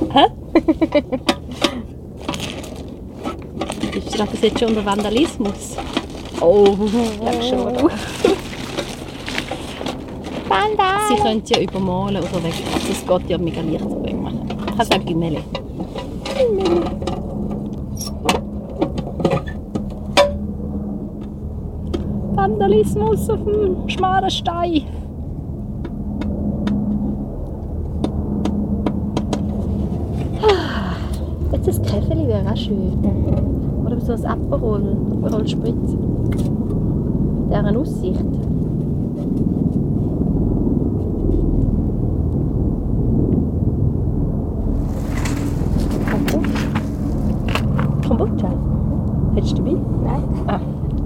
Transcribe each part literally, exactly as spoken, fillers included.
Hä? Ist das jetzt schon der Vandalismus? Oh, ich glaube schon. Wanda! Sie können sie ja übermalen oder weg. Also es geht ja mega leicht zu bringen. Ich kann sagen Gümmeli. Vandalismus auf dem schmalen Stein. Jetzt ein Käfeli wäre auch schön. Oder so ein Aperol, Aperol Spritz. Mit dieser Aussicht. Kombucha? Hättest du dabei? Nein. Ah.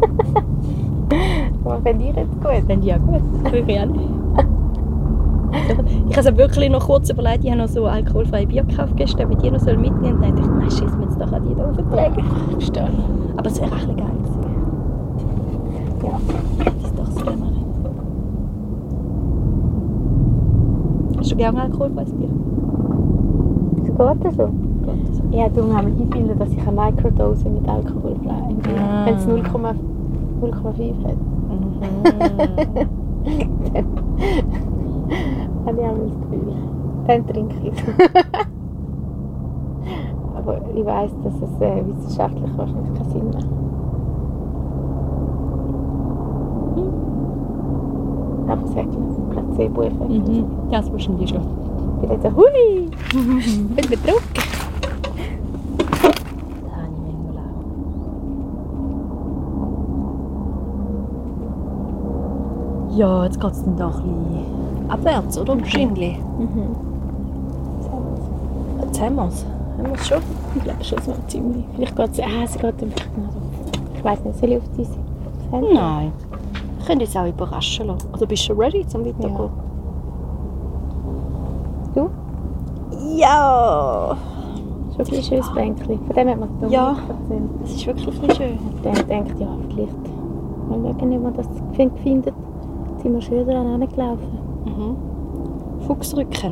Aber finde ich jetzt gut. Finde ich auch gut. Würde ich auch nicht. Ich habe es wirklich noch kurz überlegt, ich habe noch so alkoholfreie Bier gekauft gestern, ob ich die noch mitnehmen soll. Und dann dachte ich, nein, schießen wir jetzt doch an die da auftragen. Verstehe. Aber es wäre echt geil gewesen. Ja. Das ist doch so gerne. Hast du gerne alkoholfreies Bier? Wieso geht das so? Geht das so? Ja, darum haben wir eingebildet, dass ich eine Microdose mit Alkohol frei Bier. Ah. Wenn es null Komma fünf hat. Mhm. Dann habe ich auch das Gefühl. Dann trinke ich es. Aber ich weiss, dass es äh, wissenschaftlich wahrscheinlich keinen Sinn macht. Aber sag mal, Placebo-Effekt. Mhm. Ja, das wahrscheinlich schon. Ich bin jetzt so, hui! Ich bin betrunken. Das habe ich manchmal auch. Ja, jetzt geht es dann doch ein bisschen abwärts, oder? Wahrscheinlich. Mhm. Jetzt haben wir es. Haben wir es schon? Ich glaube schon so ziemlich. Vielleicht geht es, ah, sie geht einfach noch so. Ich weiss nicht, soll ich auf dein Handy? Nein. Wir können uns auch überraschen lassen. Also bist du ready zum Weitergehen? Du? Ja! Schon ein schönes Bänkchen. Von dem hat man es Ja. erzählt. Es ist wirklich ein bisschen schön. Dann denkt ja, vielleicht mal schauen, ob man das findet. Jetzt sind wir schön daran hingelaufen. Mhm. Fuchsrücken.